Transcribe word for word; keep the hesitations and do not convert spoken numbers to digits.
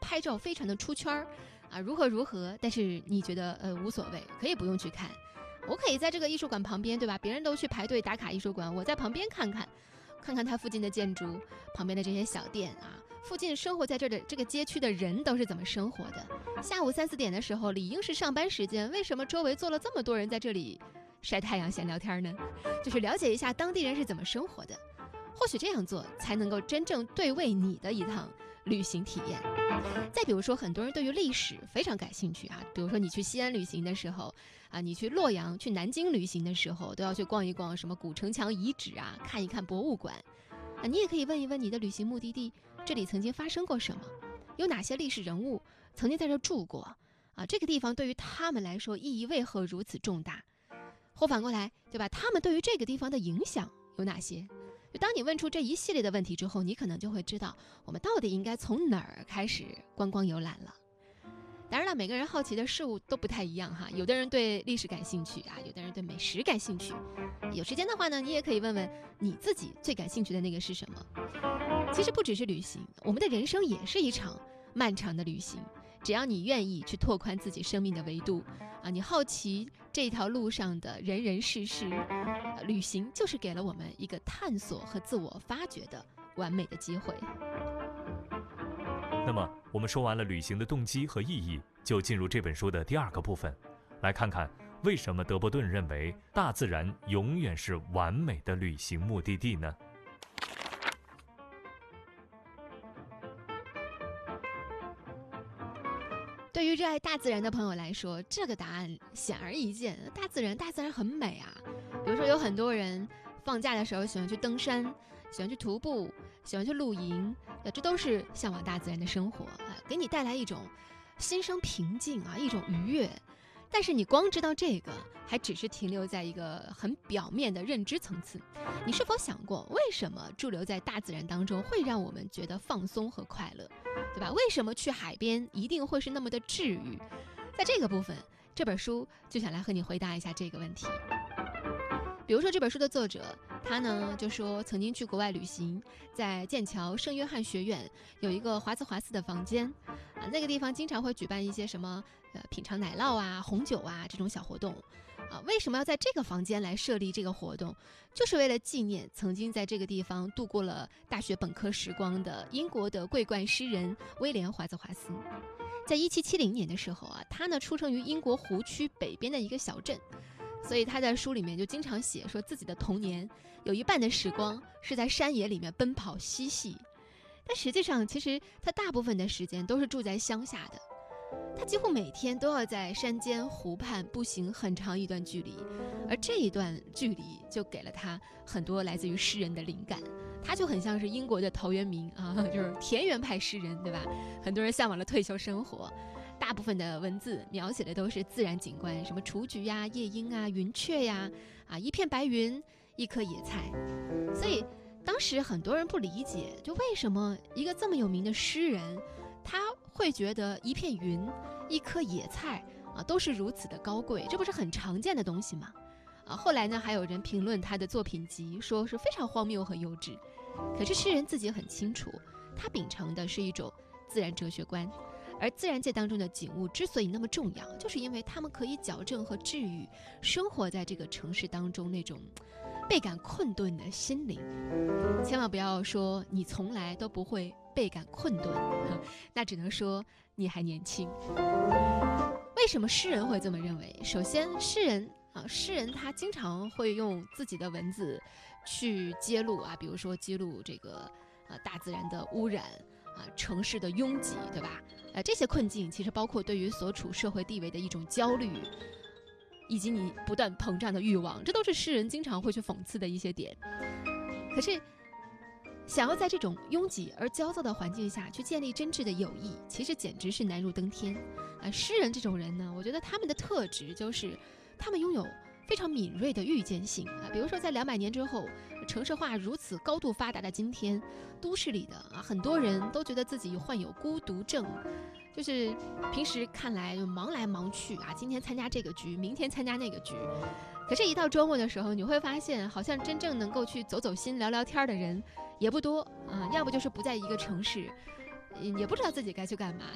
拍照非常的出圈啊，如何如何，但是你觉得呃无所谓，可以不用去看。我可以在这个艺术馆旁边，对吧？别人都去排队打卡艺术馆，我在旁边看看，看看它附近的建筑，旁边的这些小店啊，附近生活在这儿的这个街区的人都是怎么生活的。下午三四点的时候，理应是上班时间，为什么周围坐了这么多人在这里晒太阳闲聊天呢？就是了解一下当地人是怎么生活的，或许这样做才能够真正对位你的一趟旅行体验。再比如说，很多人对于历史非常感兴趣啊，比如说你去西安旅行的时候啊，你去洛阳、去南京旅行的时候，都要去逛一逛什么古城墙遗址啊，看一看博物馆啊。你也可以问一问你的旅行目的地，这里曾经发生过什么，有哪些历史人物曾经在这住过啊？这个地方对于他们来说意义为何如此重大？或反过来，对吧？他们对于这个地方的影响有哪些？就当你问出这一系列的问题之后，你可能就会知道我们到底应该从哪儿开始观光游览了。当然了，每个人好奇的事物都不太一样哈，有的人对历史感兴趣啊，有的人对美食感兴趣。有时间的话呢，你也可以问问你自己最感兴趣的那个是什么。其实不只是旅行，我们的人生也是一场漫长的旅行。只要你愿意去拓宽自己生命的维度啊，你好奇这条路上的人人事事，呃，旅行就是给了我们一个探索和自我发掘的完美的机会。 那么我们说完了旅行的动机和意义，就进入这本书的第二个部分，来看看为什么德伯顿认为大自然永远是完美的旅行目的地呢？ 对于热爱大自然的朋友来说，这个答案显而易见，大自然大自然很美啊。比如说有很多人放假的时候喜欢去登山，喜欢去徒步，喜欢去露营，这都是向往大自然的生活啊，给你带来一种心生平静啊，一种愉悦。但是你光知道这个，还只是停留在一个很表面的认知层次。你是否想过，为什么驻留在大自然当中会让我们觉得放松和快乐，对吧？为什么去海边一定会是那么的治愈？在这个部分，这本书就想来和你回答一下这个问题。比如说这本书的作者，他呢就说曾经去国外旅行，在剑桥圣约翰学院有一个华兹华斯的房间啊，那个地方经常会举办一些什么呃品尝奶酪啊、红酒啊这种小活动啊。为什么要在这个房间来设立这个活动？就是为了纪念曾经在这个地方度过了大学本科时光的英国的桂冠诗人威廉华兹华斯。在一七七零年的时候啊，他呢出生于英国湖区北边的一个小镇。所以他在书里面就经常写说自己的童年有一半的时光是在山野里面奔跑嬉戏，但实际上其实他大部分的时间都是住在乡下的。他几乎每天都要在山间湖畔步行很长一段距离，而这一段距离就给了他很多来自于诗人的灵感。他就很像是英国的陶渊明啊，就是田园派诗人，对吧？很多人向往了退休生活，大部分的文字描写的都是自然景观，什么雏菊呀、夜莺啊、云雀呀，啊，一片白云，一颗野菜。所以当时很多人不理解，就为什么一个这么有名的诗人，他会觉得一片云、一颗野菜啊都是如此的高贵，这不是很常见的东西吗？啊，后来呢，还有人评论他的作品集，说是非常荒谬和幼稚。可是诗人自己很清楚，他秉承的是一种自然哲学观。而自然界当中的景物之所以那么重要，就是因为它们可以矫正和治愈生活在这个城市当中那种倍感困顿的心灵。千万不要说你从来都不会倍感困顿，那只能说你还年轻。为什么诗人会这么认为？首先，诗人啊，诗人他经常会用自己的文字去揭露啊，比如说揭露这个啊大自然的污染。啊，城市的拥挤，对吧？呃，这些困境其实包括对于所处社会地位的一种焦虑，以及你不断膨胀的欲望，这都是诗人经常会去讽刺的一些点。可是，想要在这种拥挤而焦躁的环境下去建立真挚的友谊，其实简直是难如登天。啊，诗人这种人呢，我觉得他们的特质就是，他们拥有非常敏锐的预见性啊，比如说在两百年之后，城市化如此高度发达的今天，都市里的啊很多人都觉得自己患有孤独症，就是平时看来就忙来忙去啊，今天参加这个局，明天参加那个局，可是一到周末的时候，你会发现好像真正能够去走走心、聊聊天的人也不多啊，要不就是不在一个城市，也不知道自己该去干嘛，